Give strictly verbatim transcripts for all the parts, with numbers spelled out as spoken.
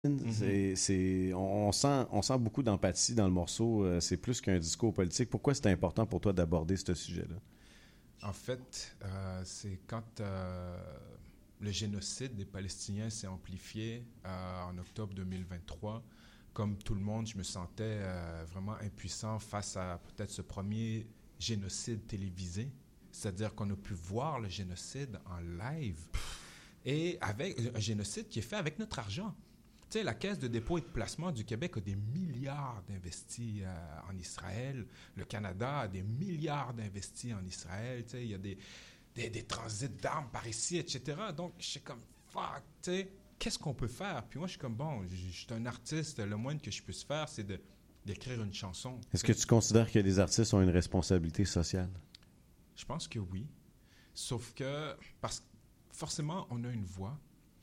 Mm-hmm. C'est, c'est, on, on, sent, on sent beaucoup d'empathie dans le morceau. Euh, c'est plus qu'un discours politique. Pourquoi c'est important pour toi d'aborder ce sujet-là? En fait, euh, c'est quand euh, le génocide des Palestiniens s'est amplifié euh, en octobre deux mille vingt-trois. Comme tout le monde, je me sentais euh, vraiment impuissant face à peut-être ce premier génocide télévisé. C'est-à-dire qu'on a pu voir le génocide en live et avec un génocide qui est fait avec notre argent. Tu sais, la Caisse de dépôt et de placement du Québec a des milliards d'investis euh, en Israël. Le Canada a des milliards d'investis en Israël. Tu sais, il y a des, des, des transits d'armes par ici, et cetera. Donc, je suis comme, fuck, tu sais, qu'est-ce qu'on peut faire? Puis moi, je suis comme, bon, je, je suis un artiste. Le moindre que je puisse faire, c'est de, d'écrire une chanson. Est-ce que tu considères que les artistes ont une responsabilité sociale? Je pense que oui. Sauf que, parce que forcément, on a une voix.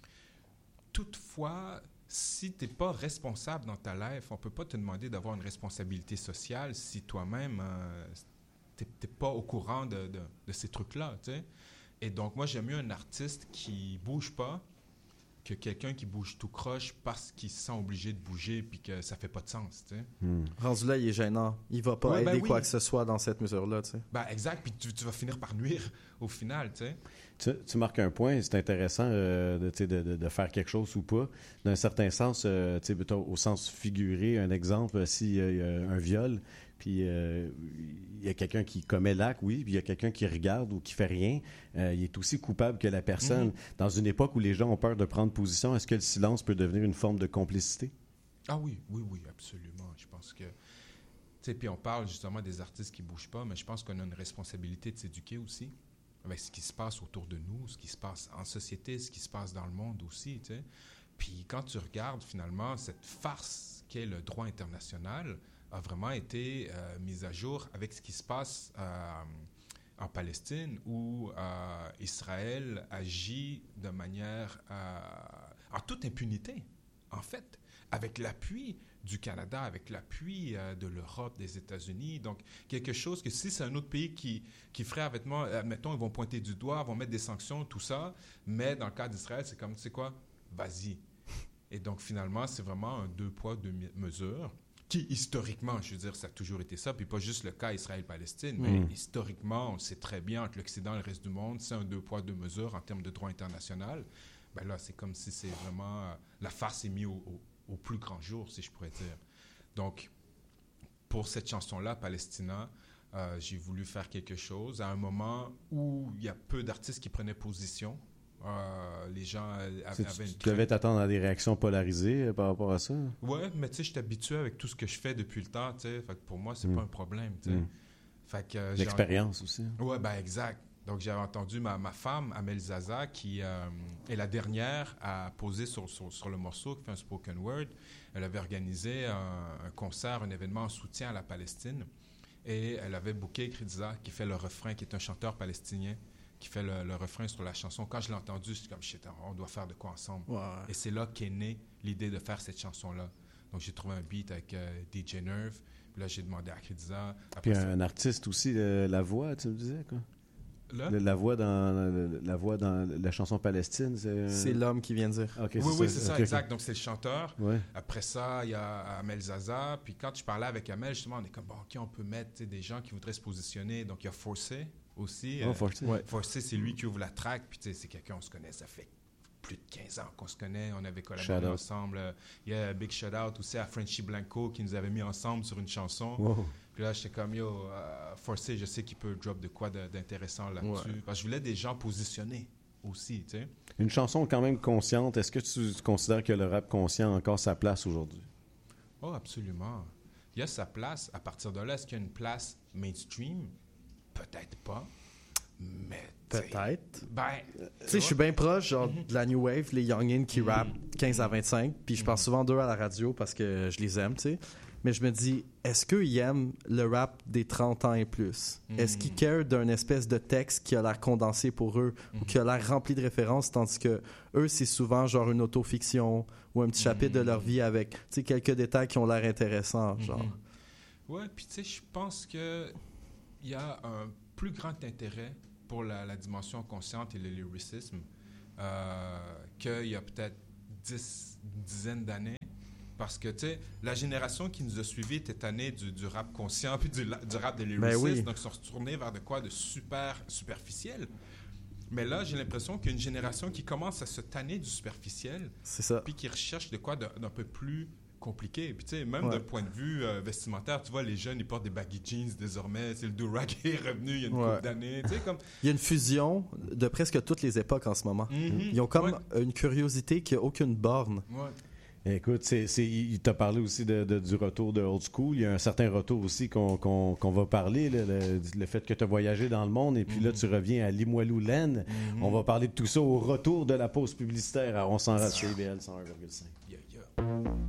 Toutefois, si tu n'es pas responsable dans ta life, on ne peut pas te demander d'avoir une responsabilité sociale si toi-même, euh, tu n'es pas au courant de, de, de ces trucs-là. T'sais. Et donc, moi, j'aime mieux un artiste qui ne bouge pas que quelqu'un qui bouge tout croche parce qu'il se sent obligé de bouger puis que ça ne fait pas de sens. Hmm. Rendu là, il est gênant. Il ne va pas ouais, aider ben oui. quoi que ce soit dans cette mesure-là. Ben, exact. Puis tu, tu vas finir par nuire au final. Tu, tu marques un point. C'est intéressant euh, de, de, de, de faire quelque chose ou pas. D'un certain sens, euh, au sens figuré, un exemple, s'il y a un viol, puis euh, il y a quelqu'un qui commet l'acte, oui, puis il y a quelqu'un qui regarde ou qui fait rien, euh, il est aussi coupable que la personne. Mm-hmm. Dans une époque où les gens ont peur de prendre position, est-ce que le silence peut devenir une forme de complicité? Ah oui, oui, oui, absolument. Je pense que... Tu sais, puis on parle justement des artistes qui ne bougent pas, mais je pense qu'on a une responsabilité de s'éduquer aussi avec ce qui se passe autour de nous, ce qui se passe en société, ce qui se passe dans le monde aussi, tu sais. Puis quand tu regardes finalement cette farce qu'est le droit international, a vraiment été euh, mise à jour avec ce qui se passe euh, en Palestine, où euh, Israël agit de manière euh, en toute impunité, en fait, avec l'appui du Canada, avec l'appui euh, de l'Europe, des États-Unis. Donc, quelque chose que si c'est un autre pays qui, qui ferait, admettons, admettons, ils vont pointer du doigt, vont mettre des sanctions, tout ça, mais dans le cas d'Israël, c'est comme, tu sais quoi, vas-y. Et donc, finalement, c'est vraiment un deux poids, deux mesures. Qui, historiquement, je veux dire, ça a toujours été ça, puis pas juste le cas Israël-Palestine, mmh. mais historiquement, on le sait très bien, entre l'Occident et le reste du monde, c'est un deux poids, deux mesures en termes de droit international. Ben là, c'est comme si c'est vraiment... Euh, la farce est mise au, au, au plus grand jour, si je pourrais dire. Donc, pour cette chanson-là, Palestina, euh, j'ai voulu faire quelque chose à un moment où il y a peu d'artistes qui prenaient position. Euh, les gens avaient, avaient tu, une... Tu devais t'attendre à des réactions polarisées euh, par rapport à ça? Oui, mais tu sais, je suis habitué avec tout ce que je fais depuis le temps, tu sais. Fait que pour moi, c'est mm. pas un problème, tu sais. Mm. Fait que euh, l'expérience aussi. Oui, ben exact. Donc, j'avais entendu ma, ma femme, Amel Zaza, qui euh, est la dernière à poser sur, sur, sur le morceau, qui fait un spoken word. Elle avait organisé un, un concert, un événement en soutien à la Palestine. Et elle avait booké Kridza, qui fait le refrain, qui est un chanteur palestinien, qui fait le, le refrain sur la chanson. Quand je l'ai entendu, je suis comme, shit, on doit faire de quoi ensemble. Ouais. Et c'est là qu'est née l'idée de faire cette chanson-là. Donc, j'ai trouvé un beat avec euh, D J Nerve. Puis là, j'ai demandé à Kridza. Puis un, un artiste aussi, euh, la voix, tu me disais, quoi? Là? Le, la, voix dans, la, la voix dans la chanson Palestine, c'est... C'est l'homme qui vient de dire. Okay, oui, c'est oui, ça. c'est ça, okay, exact. okay. Donc, c'est le chanteur. Ouais. Après ça, il y a Amel Zaza. Puis quand je parlais avec Amel, justement, on est comme, bon, OK, on peut mettre des gens qui voudraient se positionner. Donc, il y a Forcé aussi. Oh, euh, Forcé. Ouais. Forcé, c'est lui qui ouvre la track. Puis, tu sais, c'est quelqu'un, on se connaît, ça fait plus de quinze ans qu'on se connaît. On avait collaboré shout ensemble. Il y a un big shout-out aussi à Frenchy Blanco qui nous avait mis ensemble sur une chanson. Wow. Puis là, j'étais comme, yo, uh, Forcé, je sais qu'il peut drop de quoi de, d'intéressant là-dessus. Ouais. Parce que je voulais des gens positionnés aussi, tu sais. Une chanson quand même consciente. Est-ce que tu, tu considères que le rap conscient a encore sa place aujourd'hui? Oh, absolument. Il y a sa place. À partir de là, est-ce qu'il y a une place mainstream? Peut-être pas. Mais peut-être. Ben, tu sais, je suis bien proche genre, mm-hmm. de la New Wave, les youngins qui mm-hmm. rappent quinze à vingt-cinq, puis je parle souvent d'eux à la radio parce que je les aime, tu sais. Mais je me dis, est-ce qu'ils aiment le rap des trente ans et plus? Mm-hmm. Est-ce qu'ils carent d'un espèce de texte qui a l'air condensé pour eux mm-hmm. ou qui a l'air rempli de références, tandis que eux, c'est souvent genre une autofiction ou un petit chapitre mm-hmm. de leur vie avec, tu sais, quelques détails qui ont l'air intéressants, genre. Mm-hmm. Ouais, puis tu sais, je pense que il y a un plus grand intérêt pour la, la dimension consciente et le lyricisme euh, qu'il y a peut-être dix, une dizaine d'années. Parce que, tu sais, la génération qui nous a suivis était tannée du, du rap conscient puis du, du rap de lyricistes. Ben oui. Donc, ils sont retournés vers de quoi de super superficiel. Mais là, j'ai l'impression qu'il y a une génération qui commence à se tanner du superficiel. C'est ça. Puis qui recherche de quoi de, d'un peu plus compliqué. Puis, tu sais, même Ouais. d'un point de vue euh, vestimentaire, tu vois, les jeunes, ils portent des baggy jeans désormais. C'est le do-rag est revenu il y a une Ouais. couple d'années. Tu sais, comme... Il y a une fusion de presque toutes les époques en ce moment. Mm-hmm. Ils ont comme Ouais. une curiosité qui n'a aucune borne. Ouais. Écoute, c'est, c'est, il t'a parlé aussi de, de- du retour de Old School. Il y a un certain retour aussi qu'on, qu'on, qu'on va parler, là, le, le fait que tu as voyagé dans le monde et puis là, tu reviens à Limoilou-Laine. Mm-hmm. On va parler de tout ça au retour de la pause publicitaire à On s'en rate C I B L cent un virgule cinq. Yeah, yeah.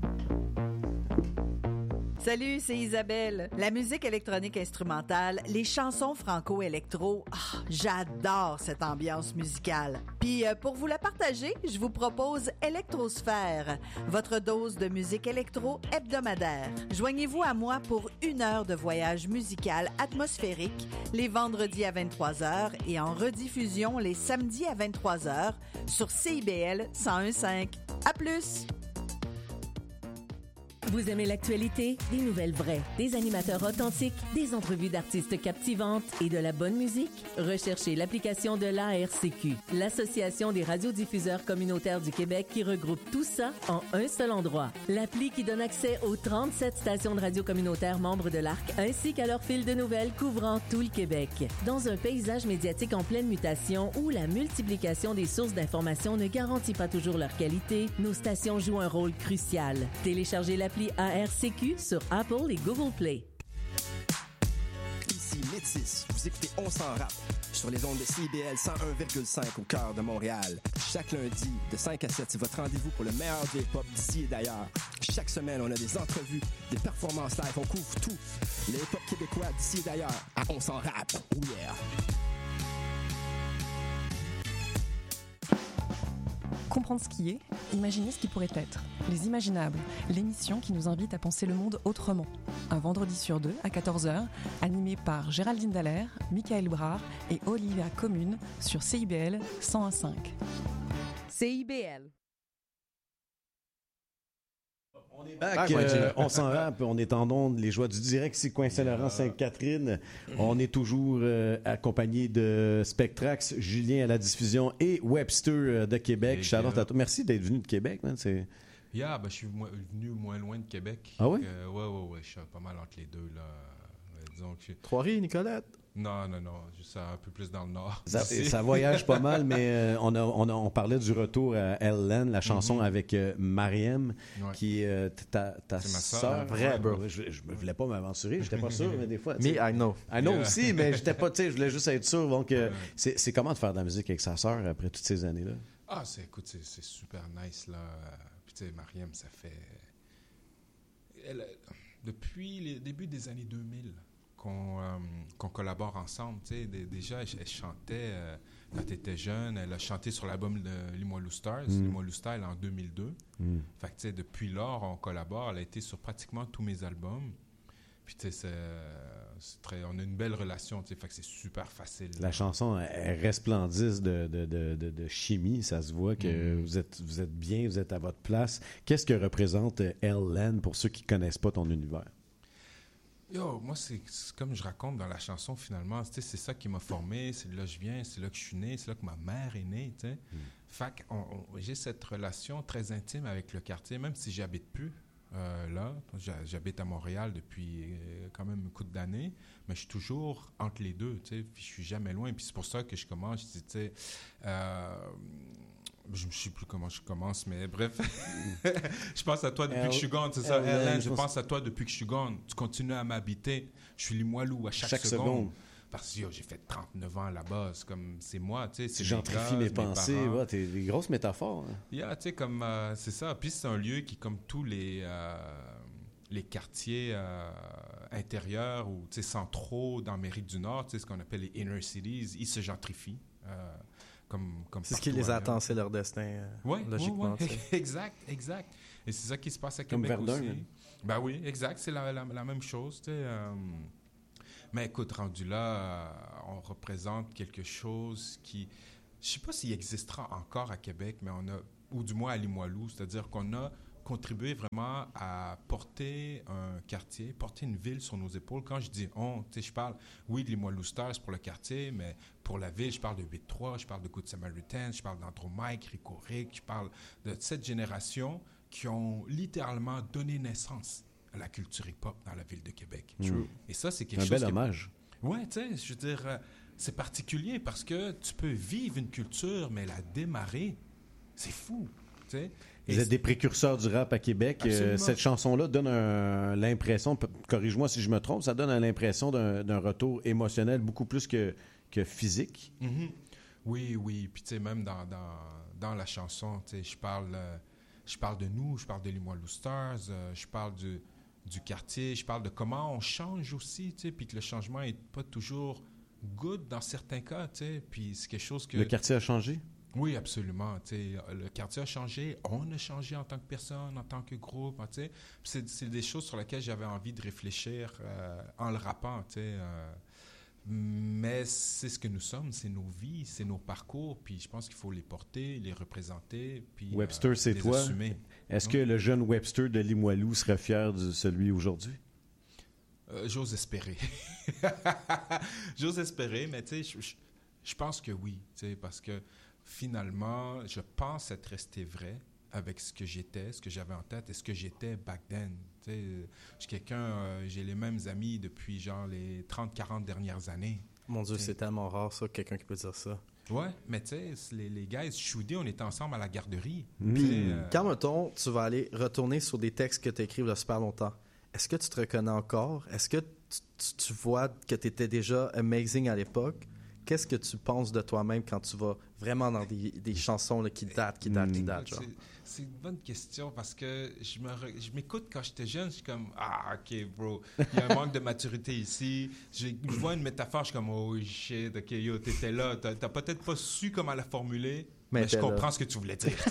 Salut, c'est Isabelle. La musique électronique instrumentale, les chansons franco-électro, ah, j'adore cette ambiance musicale. Puis euh, pour vous la partager, je vous propose Électrosphère, votre dose de musique électro hebdomadaire. Joignez-vous à moi pour une heure de voyage musical atmosphérique les vendredis à vingt-trois heures et en rediffusion les samedis à vingt-trois heures sur C I B L cent un virgule cinq. À plus! Vous aimez l'actualité? Des nouvelles vraies, des animateurs authentiques, des entrevues d'artistes captivantes et de la bonne musique? Recherchez l'application de l'A R C Q, l'Association des radiodiffuseurs communautaires du Québec qui regroupe tout ça en un seul endroit. L'appli qui donne accès aux trente-sept stations de radio communautaires membres de l'A R C ainsi qu'à leur fil de nouvelles couvrant tout le Québec. Dans un paysage médiatique en pleine mutation où la multiplication des sources d'information ne garantit pas toujours leur qualité, nos stations jouent un rôle crucial. Téléchargez l'appli A R C Q sur Apple et Google Play. Ici Métis, vous écoutez On s'en rappe sur les ondes de C I B L cent un virgule cinq au cœur de Montréal. Chaque lundi, de cinq à sept, c'est votre rendez-vous pour le meilleur du hip-hop d'ici et d'ailleurs. Chaque semaine, on a des entrevues, des performances live, on couvre tout. Le hip-hop québécois d'ici et d'ailleurs à On s'en rappe. Oh yeah! Comprendre ce qui est, imaginer ce qui pourrait être. Les Imaginables, l'émission qui nous invite à penser le monde autrement. Un vendredi sur deux à quatorze heures, animé par Géraldine Dallaire, Michael Brard et Olivia Commune sur C I B L cent un virgule cinq. C I B L. Back, euh, on s'en rappe, on est en ondes, les joies du direct, c'est Coin-Saint-Laurent, Sainte-Catherine. On est toujours euh, accompagné de Spectrax, Julien à la diffusion et Webster euh, de Québec. Et Charlotte yeah. à toi. Merci d'être venu de Québec, man. C'est... Yeah, ben, je suis mo- venu moins loin de Québec. Ah ouais? Euh, ouais, ouais, ouais. Je suis pas mal entre les deux, là. Euh, disons que je... Trois-Rives, Nicolette. Non, non, non. Juste un peu plus dans le nord. Ça, Ici. ça voyage pas mal, mais euh, on, a, on, a, on parlait du retour à Ellen, la chanson Mhm. avec euh, Mariem, Ouais. qui est euh, ta, ta C'est ma sœur. sœur. Vrai, Ouais, bro. ouais, Je, je me voulais pas m'aventurer, j'étais pas sûr, mais des fois. tu Me, sais, I know. I know Yeah. aussi, mais j'étais pas, tu sais, je voulais juste être sûr. Donc, euh, Ouais. c'est, c'est comment de faire de la musique avec sa sœur après toutes ces années-là? Ah, c'est, écoute, c'est, c'est super nice, là. Puis, tu sais, Mariam, ça fait... Elle, depuis le début des années deux mille qu'on, euh, qu'on collabore ensemble, tu sais. Dé- déjà, elle, elle chantait euh, quand elle était jeune. Elle a chanté sur l'album de Limoilou Stars, Mm. Limoilou Style, en deux mille deux. Mm. Fait que, tu sais, depuis lors, on collabore. Elle a été sur pratiquement tous mes albums. Puis, tu sais, c'est, c'est très... On a une belle relation, tu sais. Fait que c'est super facile. La chanson, elle resplendisse de, de, de, de, de chimie. Ça se voit que Mm. vous, êtes, vous êtes bien, vous êtes à votre place. Qu'est-ce que représente euh, Ellen pour ceux qui connaissent pas ton univers? Yo, moi, c'est, c'est comme je raconte dans la chanson, finalement. Tu sais, c'est ça qui m'a formé, c'est de là que je viens, c'est là que je suis né, c'est là que ma mère est née, tu sais. Mm. Fait que on- on- j'ai cette relation très intime avec le quartier, même si j'habite plus euh, là. J'ha- J'habite à Montréal depuis euh, quand même un coup d'années, mais je suis toujours entre les deux, tu sais, puis je suis jamais loin. Puis c'est pour ça que je commence, je dis, tu sais... Euh, je ne sais plus comment je commence, mais bref. Je pense à toi depuis Elle- que je suis gone, c'est ça, elle- Hélène. je Je pense- pense à toi depuis que je suis gone. Tu continues à m'habiter. Je suis Limoilou à chaque, Chaque seconde. seconde. Parce que yo, j'ai fait trente-neuf ans là-bas. C'est comme, c'est moi, tu sais. Si C'est gentrifie mes mes gars, pensées, parents. ouais, t'es des grosses métaphores. Hein. Yeah, tu sais, comme, euh, c'est ça. Puis c'est un lieu qui, comme tous les, euh, les quartiers euh, intérieurs ou, tu sais, centraux d'Amérique du Nord, tu sais, ce qu'on appelle les inner cities, ils se gentrifient. Euh, comme, comme C'est ce qui partout les ailleurs. attend, c'est leur destin, euh, Ouais, logiquement. ouais, ouais. tu sais. exact, exact. Et c'est ça qui se passe à Comme Québec Verdun, aussi. là. Ben oui, exact, c'est la, la, la même chose. Tu sais, euh, mais écoute, rendu là, euh, on représente quelque chose qui... Je sais pas s'il existera encore à Québec, mais on a ou du moins à Limoilou. C'est-à-dire qu'on a contribué vraiment à porter un quartier, porter une ville sur nos épaules. Quand je dis on, tu sais, je parle, oui, de Limoilou Stars pour le quartier, mais pour la ville, je parle de huit trois, je parle de Good Samaritan, je parle d'Andrew Mike, Rico Rick, je parle de cette génération qui ont littéralement donné naissance à la culture hip-hop dans la ville de Québec. True. Et ça, c'est quelque un chose... bel qui est- hommage. Ouais, tu sais, je veux dire, euh, c'est particulier parce que tu peux vivre une culture, mais la démarrer, c'est fou, tu sais. Et Vous êtes des précurseurs du rap à Québec. Euh, Absolument. cette chanson-là donne un- l'impression, p- corrige-moi si je me trompe, ça donne l'impression d'un, d'un retour émotionnel beaucoup plus que, que physique. Mhm. Oui, oui. Puis, tu sais, même dans, dans, dans la chanson, tu sais, je parle, euh, je parle de nous, je parle de Limoilou Stars, euh, je parle du, du quartier, je parle de comment on change aussi, tu sais, puis que le changement n'est pas toujours good dans certains cas, tu sais. Puis, c'est quelque chose que... Le quartier a changé. Oui, absolument. Tu sais, le quartier a changé, on a changé en tant que personne, en tant que groupe. Tu sais. Puis C'est, c'est des choses sur lesquelles j'avais envie de réfléchir euh, en le rappant. Tu sais, euh, mais c'est ce que nous sommes, c'est nos vies, c'est nos parcours. Puis je pense qu'il faut les porter, les représenter. Puis, Webster, euh, c'est les toi. assumer. Est-ce Non? que le jeune Webster de Limoilou serait fier de celui aujourd'hui? Euh, j'ose espérer. J'ose espérer, mais tu sais, je, je, je pense que oui. Tu sais, parce que finalement, je pense être resté vrai avec ce que j'étais, ce que j'avais en tête et ce que j'étais back then. Tu sais, je suis quelqu'un, euh, j'ai les mêmes amis depuis genre les trente quarante dernières années. Mon Dieu, T'sais. c'est tellement rare, ça, quelqu'un qui peut dire ça. Ouais, mais tu sais, les, les guys, Choudé, on était ensemble à la garderie. Mm. Tu sais, euh, Quand, mettons, tu vas aller retourner sur des textes que tu écris il y a super longtemps, est-ce que tu te reconnais encore? Est-ce que tu, tu- tu vois que tu étais déjà amazing à l'époque? Qu'est-ce que tu penses de toi-même quand tu vas vraiment dans des, des chansons là, qui datent, qui datent, qui Mm. datent? Genre? C'est, c'est une bonne question parce que je, me re- je m'écoute quand j'étais jeune, je suis comme ah ok bro, il y a un manque de maturité ici. Je, je vois une métaphore, je suis comme oh shit, ok yo t'étais là, t'as, t'as peut-être pas su comment la formuler, mais, Mais je t'es comprends là. ce que tu voulais dire.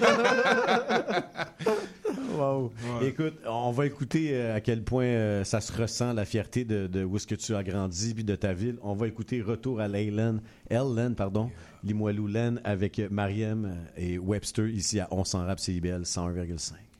Wow. Ouais. Écoute, on va écouter euh, à quel point euh, ça se ressent, la fierté de, de où est-ce que tu as grandi puis de ta ville. On va écouter Retour à Leyland, L-Len, pardon, Limoilou Len avec Mariem et Webster ici à On s'en rap C I B L cent un virgule cinq.